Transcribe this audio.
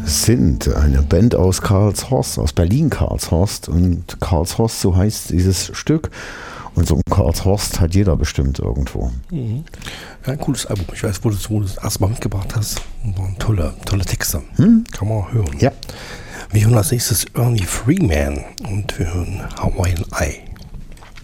sind eine Band aus Karlshorst, aus Berlin-Karlshorst. Und Karlshorst, so heißt dieses Stück. Und so ein Karlshorst hat jeder bestimmt irgendwo. Mhm. Ja, ein cooles Album. Ich weiß, wo du das erste Mal mitgebracht hast. Tolle Texte. Kann man hören. Ja. Wir hören als nächstes Ernie Freeman und wir hören Hawaiian Eye.